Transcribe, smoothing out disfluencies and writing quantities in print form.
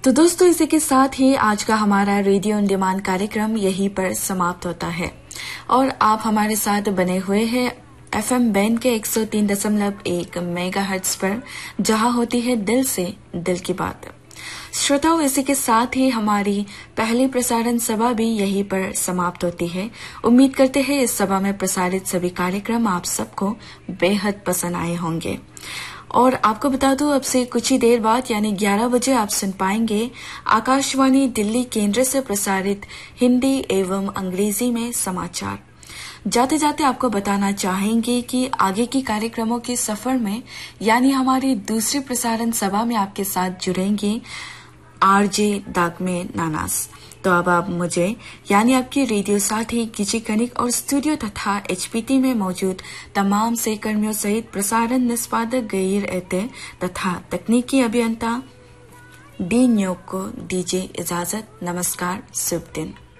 तो दोस्तों, इसी के साथ ही आज का हमारा रेडियो ऑन डिमांड कार्यक्रम यहीं पर समाप्त होता है और आप हमारे साथ बने हुए हैं एफएम बैंड के 103.1 मेगाहर्ट्ज पर, जहां होती है दिल से दिल की बात। श्रोताओं, इसी के साथ ही हमारी पहली प्रसारण सभा भी यहीं पर समाप्त होती है। उम्मीद करते हैं इस सभा में प्रसारित सभी कार्यक्रम आप सबको बेहद पसंद आए होंगे। और आपको बता दूं, अब से कुछ ही देर बाद यानी 11 बजे आप सुन पाएंगे आकाशवाणी दिल्ली केंद्र से प्रसारित हिंदी एवं अंग्रेजी में समाचार। जाते जाते आपको बताना चाहेंगे कि आगे की कार्यक्रमों के सफर में यानी हमारी दूसरी प्रसारण सभा में आपके साथ जुड़ेंगे आरजे दागमे नानास। तो अब आप मुझे यानी आपके रेडियो साथी किची कनिक और स्टूडियो तथा एचपीटी में मौजूद तमाम सहकर्मियों सहित प्रसारण निष्पादक गैर एते तथा तकनीकी अभियंता डी न्योग को दीजिए इजाजत। नमस्कार, शुभ दिन।